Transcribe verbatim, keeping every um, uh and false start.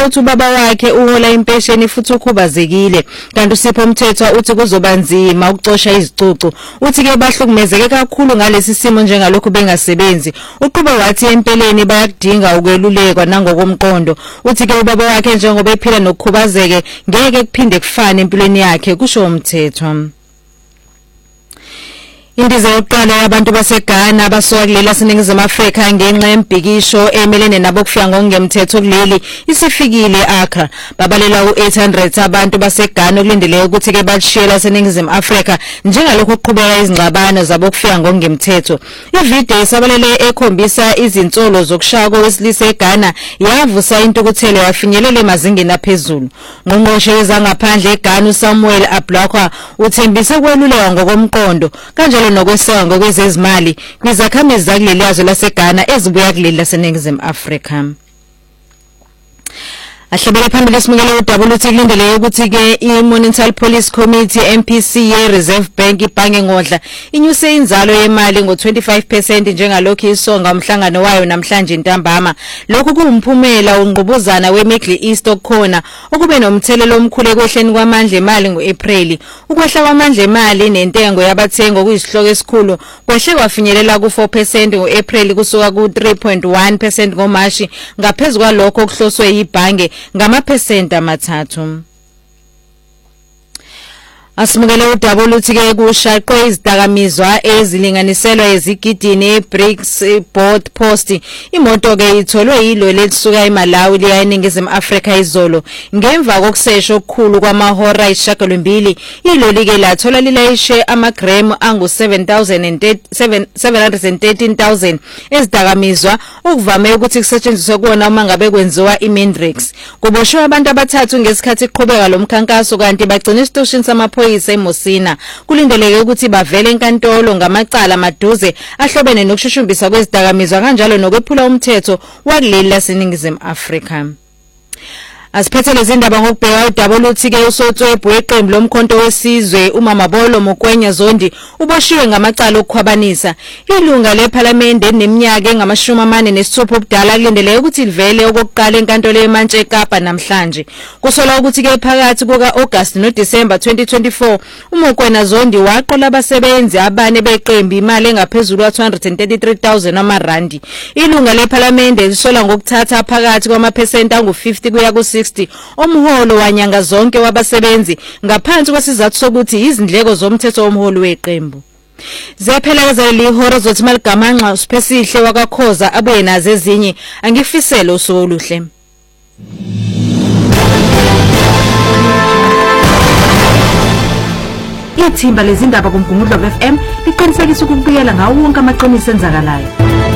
ukuthi ubaba wakhe uhola impesheni futhi ukhubazekile kanti uSipho Mthethwa uthi kuzoba nzima ukuxosha izicucu uthi ke bahlukumezeke kakhulu ngalesi simo njengalokhu bengasebenzi uqhubeka wathi empeleni bayakudinga ukwelulekwa nangokomqondo uthi ke ubaba wakhe njengoba ephila nokukhubazeke ngeke kuphinde kufane empilweni yakhe kusho Mthethwa. Indiza yokuqala yabantu baseGhana abasuka kulela seningizimu Afrika ngenxa yembhikisho emelene nabo kufika ngokungemthetho kuleli isifikile Accra babalela u-eight hundred abantu baseGhana okulindeleke ukuthi ke bashiyela seningizimu Afrika njengalokho kuqhubeka izingxabano zabo kufika ngokungemthetho. Ivideo isabalele ekhombisa izinsolo zokushaya kowesilisa eGhana yavusa intukuthelo yafinyelela emazingeni aphezulu. Ngqongqoshe wezangaphandle eGhana uSamuel Ablakwa uthembise kweluleka ngokomqondo kanjalo nokwesekwa ngokwezezimali kwizakhamuzi zakuleli yazwe laseGhana ezibuya kuleli laseningizimu Afrika. Ahlabela phambili esimukela uDouble uthi kulindeleke ukuthi ke iMonetary Policy Committee M P C ye Reserve Bank ibhange ngodla inyuse inzalo yemali ngo twenty-five percent njengalokho isonga umhlangano wayo namhlanje ntambama. Lokhu kuwumphumela ongqubuzana weMiddle East okukhona okube nomthelelo omkhulu ekwehleni kwamandla emali ngoApril. Ukwehla kwamandla emali nentengo yabathengo kuyisihloko esikhulu kwehle kwafinyelela ku four percent ngoApril kusuka ku three point one percent ngoMashi ngaphezulu kwalokho okuhloswe yibhange ngamaphesenti amathathu. Asimukele uDouble uthi ke kushaqwe izidakamizwa ezilinganiselwa ezigidini eBricks Board Post. Imoto ke itholwe yilo lelisuka eMalawi liya eningizimu Afrika izolo ngemva kokusesha okukhulu kwamahora ayisishiyagalombili. Iloli ke lathola lilayishe amagremu angu seven hundred thirteen thousand ezidakamizwa okuvame ukuthi kusetshenziswe kuona uma ngabe kwenziwa iMindrix. Kuboshwe abantu abathathu ngesikhathi iqhubeka lomkhankaso kanti bagcina isitoshini samaphoyisa eMosina. Kulindeleke ukuthi bavele enkantolo ngamacala maduze ahlobene nokushushumbisa kwezidakamizwa kanjalo nokwephula umthetho wakuleli laseningizimu Afrika. Asiphethe lezi ndaba ngokubheka uDouble uthi ke uSotswebhu weqembu lomkhonto wesizwe uMamabolo Mokwenya Zondi uboshiwe ngamacala okukhwabanisa. Ilunga leParliament eneminyaka engamashumi amane nesithupha ubudala kulindeleke ukuthi livele okokuqala enkantolo eMantshee eKapa namhlanje. Kusolwa ukuthi ke phakathi kuka August noDecember twenty twenty-four uMokwenya Zondi waqola abasebenzi abane beqembu imali engaphezulu kwa two hundred thirty-three thousand amarandi. Ilunga leParliament lisola ngokuthatha phakathi kwamaphesenti angu fifty kuya ku sixty omholo wanyanga zonke wabasebenzi ngaphansi kwesizathu sokuthi izindleko zomthetho womholo weqembu. Zephelekezela lihora zothi maligamanxa uSiphesihle wakakhoza abuye nazo ezinye angifisele usuku oluhle. Ithimba lezindaba kuMgungundlovu F M liqinisekisa ukubuyela ngawo wonke amaqiniso enzakalayo.